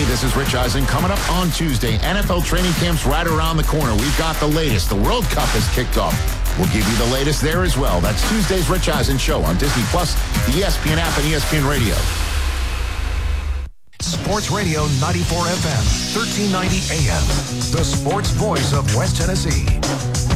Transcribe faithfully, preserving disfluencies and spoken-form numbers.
Hey, this is Rich Eisen. Coming up on Tuesday, N F L training camp's right around the corner. We've got the latest. The World Cup has kicked off. We'll give you the latest there as well. That's Tuesday's Rich Eisen Show on Disney Plus, the E S P N app, and E S P N Radio. Sports Radio ninety-four F M, thirteen ninety A M. The sports voice of West Tennessee.